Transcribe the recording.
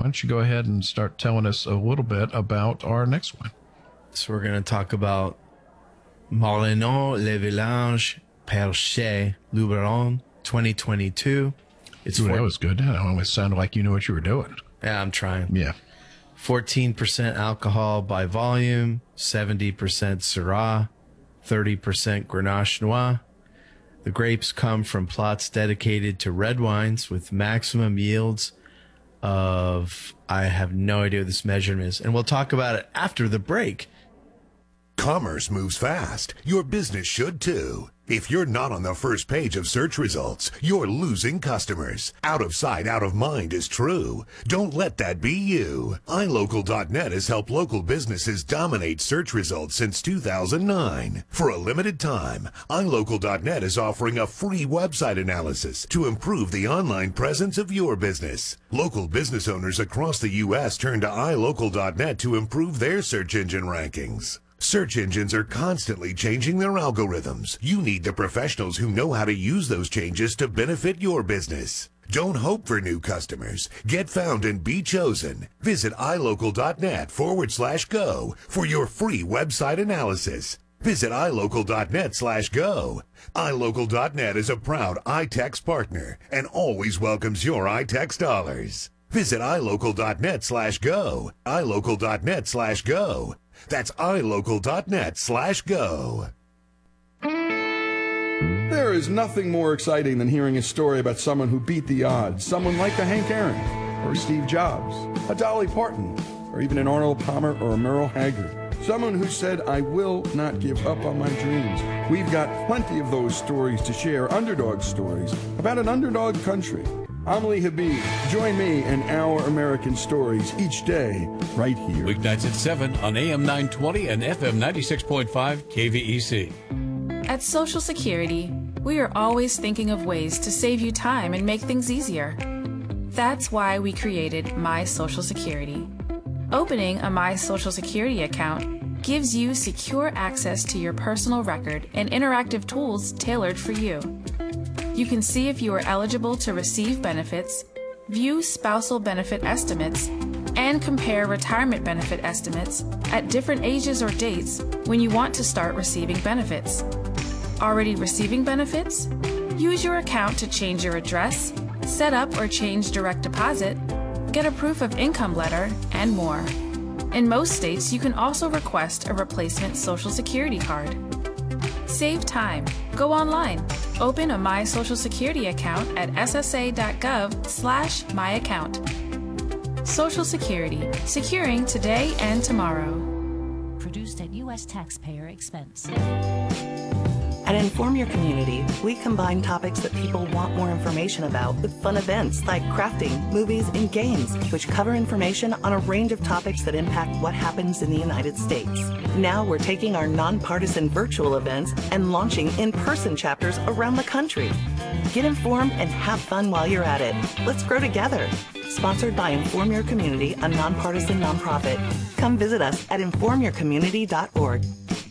why don't you go ahead and start telling us a little bit about our next one? So we're going to talk about Marlenot-le-Village Perche Luberon 2022. Ooh, that was good. That always sounded like you knew what you were doing. Yeah, I'm trying. Yeah. 14% alcohol by volume, 70% Syrah, 30% Grenache Noir. The grapes come from plots dedicated to red wines with maximum yields of, I have no idea what this measurement is. And we'll talk about it after the break. Commerce moves fast. Your business should too. If you're not on the first page of search results, you're losing customers. Out of sight, out of mind is true. Don't let that be you. iLocal.net has helped local businesses dominate search results since 2009. For a limited time, iLocal.net is offering a free website analysis to improve the online presence of your business. Local business owners across the U.S. turn to iLocal.net to improve their search engine rankings. Search engines are constantly changing their algorithms. You need the professionals who know how to use those changes to benefit your business. Don't hope for new customers. Get found and be chosen. Visit iLocal.net/go for your free website analysis. Visit iLocal.net/go. iLocal.net is a proud iTex partner and always welcomes your iTex dollars. Visit iLocal.net/go. iLocal.net/go. That's iLocal.net/go. There is nothing more exciting than hearing a story about someone who beat the odds. Someone like a Hank Aaron, or a Steve Jobs, a Dolly Parton, or even an Arnold Palmer or a Merle Haggard. Someone who said, I will not give up on my dreams. We've got plenty of those stories to share, underdog stories, about an underdog country. I'm Lee Habib. Join me in Our American Stories each day, right here. Weeknights at 7 on AM 920 and FM 96.5 KVEC. At Social Security, we are always thinking of ways to save you time and make things easier. That's why we created My Social Security. Opening a My Social Security account gives you secure access to your personal record and interactive tools tailored for you. You can see if you are eligible to receive benefits, view spousal benefit estimates, and compare retirement benefit estimates at different ages or dates when you want to start receiving benefits. Already receiving benefits? Use your account to change your address, set up or change direct deposit, get a proof of income letter, and more. In most states, you can also request a replacement Social Security card. Save time. Go online. Open a My Social Security account at ssa.gov/myaccount. Social Security. Securing today and tomorrow. Produced at U.S. taxpayer expense. At Inform Your Community, we combine topics that people want more information about with fun events like crafting, movies, and games, which cover information on a range of topics that impact what happens in the United States. Now we're taking our nonpartisan virtual events and launching in-person chapters around the country. Get informed and have fun while you're at it. Let's grow together. Sponsored by Inform Your Community, a nonpartisan nonprofit. Come visit us at informyourcommunity.org.